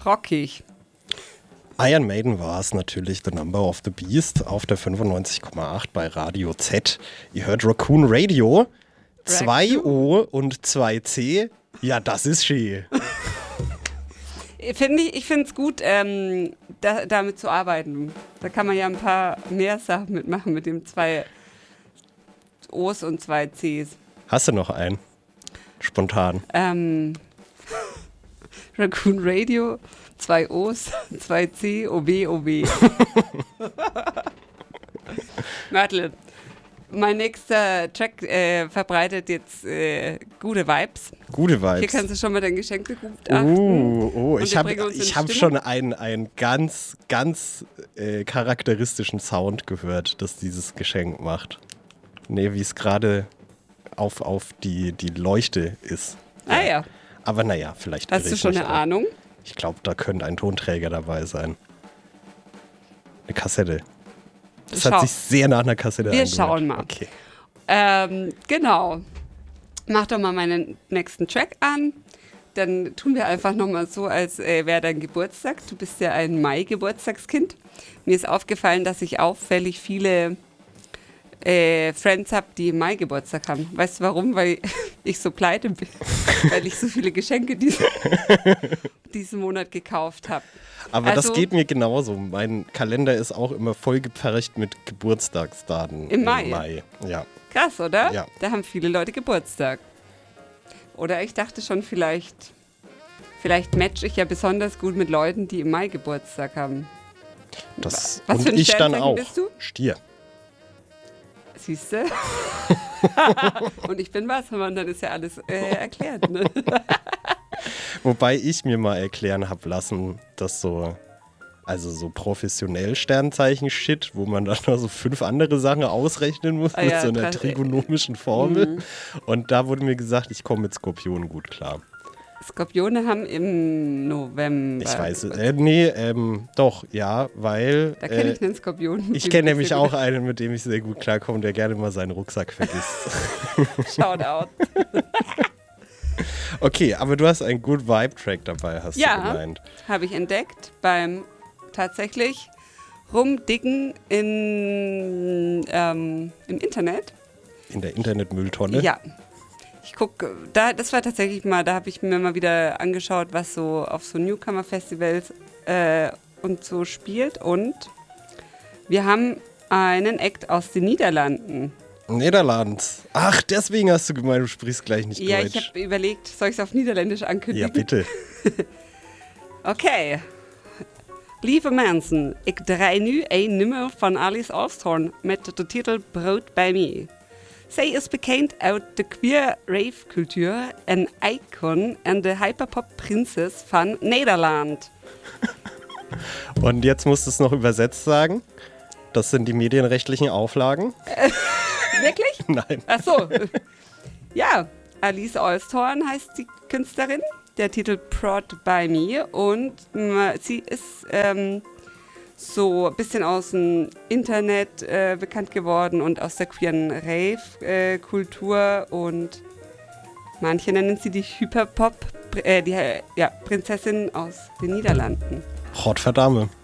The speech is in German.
rockig. Iron Maiden war es natürlich, The Number of the Beast auf der 95,8 bei Radio Z. Ihr hört Raccoon Radio, 2 O und 2 C. Ja, das ist schön. Ich finde es gut, damit zu arbeiten. Da kann man ja ein paar mehr Sachen mitmachen mit dem 2 O's und 2 C's. Hast du noch einen? Spontan. Raccoon Radio, 2 O's, 2 C, OB, OB. Warte, mein nächster Track verbreitet jetzt gute Vibes. Gute Vibes. Hier kannst du schon mal dein Geschenk begutachten. Ich habe schon einen ganz, ganz charakteristischen Sound gehört, dass dieses Geschenk macht. Nee, wie es gerade auf die Leuchte ist. Ah ja. Aber naja, vielleicht. Hast du schon eine Ahnung? Ich glaube, da könnte ein Tonträger dabei sein. Eine Kassette. Das hat sich sehr nach einer Kassette angehört. Wir schauen mal. Okay. Genau. Mach doch mal meinen nächsten Track an. Dann tun wir einfach nochmal so, als wäre dein Geburtstag. Du bist ja ein Mai-Geburtstagskind. Mir ist aufgefallen, dass ich auffällig viele Friends habe, die im Mai Geburtstag haben. Weißt du warum? Weil ich so pleite bin. Weil ich so viele Geschenke diesen Monat gekauft habe. Aber das geht mir genauso. Mein Kalender ist auch immer vollgepfercht mit Geburtstagsdaten. Im Mai? Ja. Krass, oder? Ja. Da haben viele Leute Geburtstag. Oder ich dachte schon, vielleicht matche ich ja besonders gut mit Leuten, die im Mai Geburtstag haben. Was für ein ich dann Sternzeichen auch. bist du? Stier. Siehst du? Und ich bin Wassermann, dann ist ja alles erklärt. Ne? Wobei ich mir mal erklären habe lassen, dass so professionell Sternzeichen-Shit, wo man dann noch so 5 andere Sachen ausrechnen muss mit so einer trigonomischen Formel. Und da wurde mir gesagt, ich komme mit Skorpionen gut klar. Skorpione haben im November. Ich weiß es. Doch, ja, weil. Da kenne ich einen Skorpion. Ich kenne nämlich auch einen, mit dem ich sehr gut klarkomme, der gerne mal seinen Rucksack vergisst. Shoutout. Okay, aber du hast einen Good Vibe-Track dabei, hast du gemeint. Ja, habe ich entdeckt beim tatsächlich Rumdicken im Internet. In der Internetmülltonne? Ja. Ich gucke, das war tatsächlich mal, da habe ich mir mal wieder angeschaut, was so auf so Newcomer-Festivals und so spielt. Und wir haben einen Act aus den Niederlanden. Niederland. Ach, deswegen hast du gemeint, du sprichst gleich nicht Deutsch. Ja, ich habe überlegt, soll ich es auf Niederländisch ankündigen? Ja, bitte. Okay. Lieve mensen, ik draai nu een nummer van Alice Osthorn met de titel Brood bij mij. Zij is bekend uit de queer rave-cultuur, een icon en de hyperpop-Prinzess van Nederland. Und jetzt musst du es noch übersetzt sagen. Das sind die medienrechtlichen Auflagen. Wirklich? Nein. Ach so. Ja, Alice Osthorn heißt die Künstlerin. Der Titel Prod by Me. Und sie ist so ein bisschen aus dem Internet bekannt geworden und aus der queeren Rave-Kultur. Und manche nennen sie die Hyperpop, Prinzessin aus den Niederlanden. Gottverdammt.